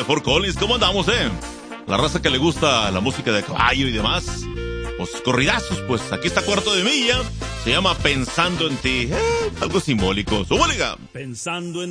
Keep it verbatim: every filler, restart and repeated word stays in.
de Fort Collins. ¿Cómo andamos, eh? La raza que le gusta la música de caballo y demás. Pues corridazos, pues aquí está Cuarto de Milla. Se llama Pensando en Ti. Eh, algo simbólico. ¡Súbale! Pensando en